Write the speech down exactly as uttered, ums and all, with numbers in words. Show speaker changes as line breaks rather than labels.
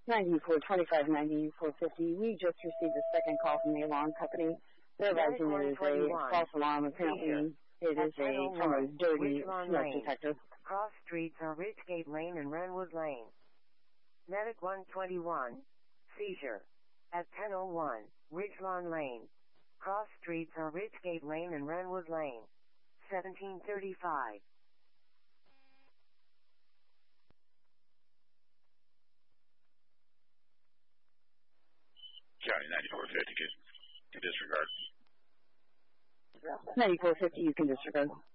ninety-four twenty-five, ninety-four fifty. We just received a second call from the alarm company. They're advising it is a false alarm. Apparently, it is a from a dirty smoke detector.
Cross streets are Richgate Lane and Renwood Lane. Medic one twenty-one. Seizure. At ten oh one, Ridgelawn Lane. Cross streets are Richgate Lane and Renwood Lane. seventeen thirty-five.
County ninety-four fifty, can disregard.
ninety-four fifty, you can disregard.